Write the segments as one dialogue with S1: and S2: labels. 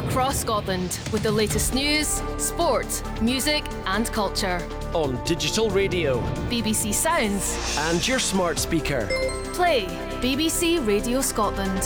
S1: across Scotland with the latest news, sport, music and culture.
S2: On digital radio,
S1: BBC Sounds
S2: and your smart speaker.
S1: Play BBC Radio Scotland.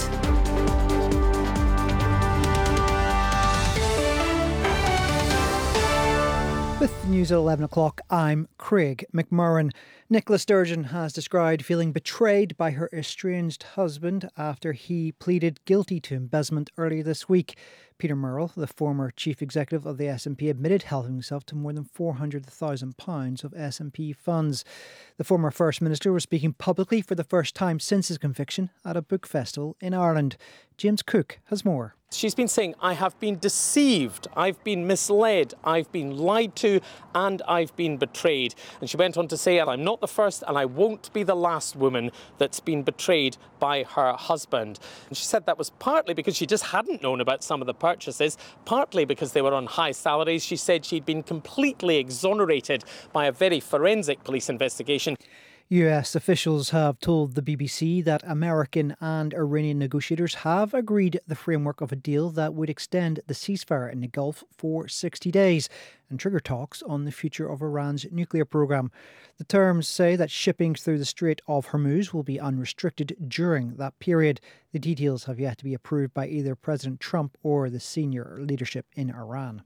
S3: With the news at 11 o'clock, I'm Craig McMurran. Nicola Sturgeon has described feeling betrayed by her estranged husband after he pleaded guilty to embezzlement earlier this week. Peter Murrell, the former chief executive of the SNP, admitted helping himself to more than £400,000 of SNP funds. The former First Minister was speaking publicly for the first time since his conviction at a book festival in Ireland. James Cook has more.
S4: She's been saying, I have been deceived, I've been misled, I've been lied to, and I've been betrayed. And she went on to say, I'm not the first and I won't be the last woman that's been betrayed by her husband. And she said that was partly because she just hadn't known about some of the purchases, partly because they were on high salaries. She said she'd been completely exonerated by a very forensic police investigation.
S3: US officials have told the BBC that American and Iranian negotiators have agreed the framework of a deal that would extend the ceasefire in the Gulf for 60 days and trigger talks on the future of Iran's nuclear programme. The terms say that shipping through the Strait of Hormuz will be unrestricted during that period. The details have yet to be approved by either President Trump or the senior leadership in Iran.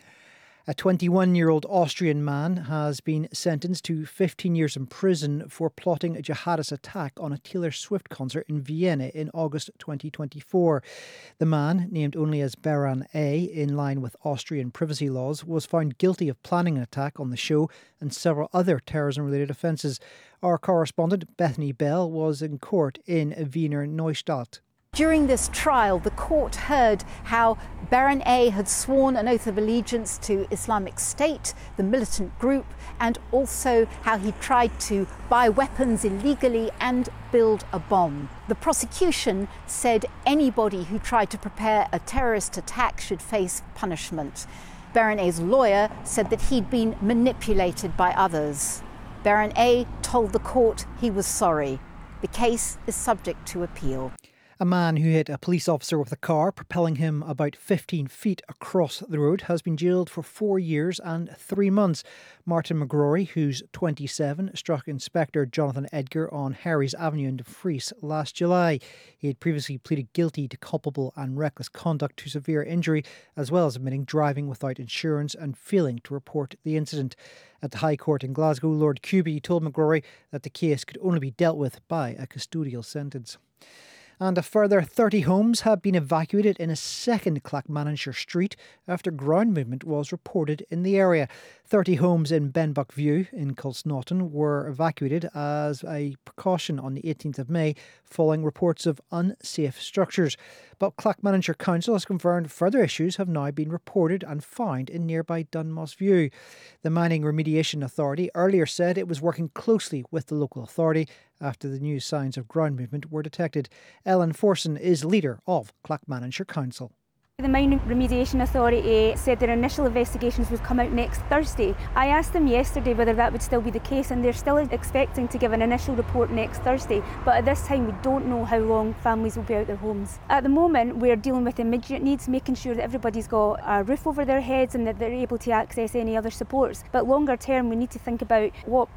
S3: A 21-year-old Austrian man has been sentenced to 15 years in prison for plotting a jihadist attack on a Taylor Swift concert in Vienna in August 2024. The man, named only as Baran A, in line with Austrian privacy laws, was found guilty of planning an attack on the show and several other terrorism-related offences. Our correspondent, Bethany Bell, was in court in Wiener Neustadt.
S5: During this trial, the court heard how Baran A had sworn an oath of allegiance to Islamic State, the militant group, and also how he tried to buy weapons illegally and build a bomb. The prosecution said anybody who tried to prepare a terrorist attack should face punishment. Baran A's lawyer said that he'd been manipulated by others. Baran A told the court he was sorry. The case is subject to appeal.
S3: A man who hit a police officer with a car, propelling him about 15 feet across the road, has been jailed for 4 years and 3 months. Martin McGrory, who's 27, struck Inspector Jonathan Edgar on Harry's Avenue in Dumfries last July. He had previously pleaded guilty to culpable and reckless conduct to severe injury, as well as admitting driving without insurance and failing to report the incident. At the High Court in Glasgow, Lord Kuby told McGrory that the case could only be dealt with by a custodial sentence. And a further 30 homes have been evacuated in a second Clackmannanshire street after ground movement was reported in the area. 30 homes in Benbuck View in Culsnaughton were evacuated as a precaution on the 18th of May following reports of unsafe structures. But Clackmannanshire Council has confirmed further issues have now been reported and found in nearby Dunmoss View. The Mining Remediation Authority earlier said it was working closely with the local authority after the new signs of ground movement were detected. Ellen Forson is leader of Clackmannanshire Council.
S6: The Mining Remediation Authority said their initial investigations would come out next Thursday. I asked them yesterday whether that would still be the case, and they're still expecting to give an initial report next Thursday. But at this time, we don't know how long families will be out their homes. At the moment, we're dealing with immediate needs, making sure that everybody's got a roof over their heads and that they're able to access any other supports. But longer term, we need to think about what